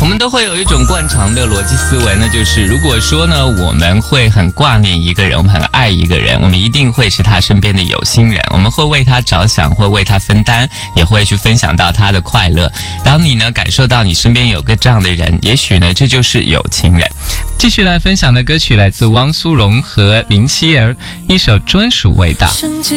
我们都会有一种惯常的逻辑思维呢，就是如果说呢，我们会很挂念一个人，我们很爱一个人，我们一定会是他身边的有心人，我们会为他着想，会为他分担，也会去分享到他的快乐。当你呢感受到你身边有个这样的人，也许呢这就是有情人。继续来分享的歌曲来自汪苏泷和林希儿，一首专属味道。